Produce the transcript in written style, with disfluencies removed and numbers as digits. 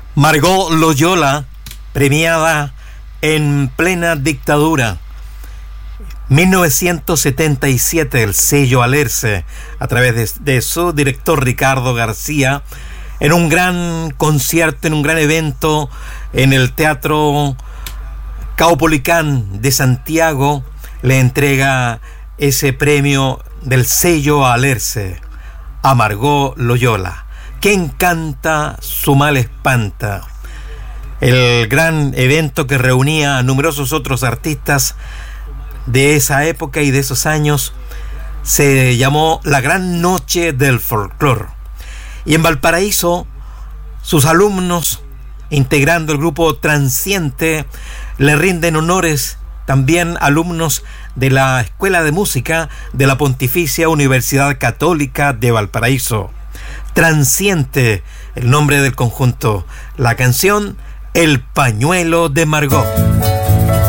Margot Loyola, premiada en plena dictadura. 1977, el sello Alerce, a través de su director Ricardo García, en un gran concierto, en un gran evento en el Teatro Caupolicán de Santiago, le entrega ese premio del sello Alerce a Margot Loyola. Quien canta su mal espanta. El gran evento que reunía a numerosos otros artistas de esa época y de esos años se llamó La Gran Noche del Folclor. Y en Valparaíso, sus alumnos, integrando el grupo Transiente, le rinden honores también alumnos de la Escuela de Música de la Pontificia Universidad Católica de Valparaíso. Transiente, el nombre del conjunto. La canción El Pañuelo de Margot.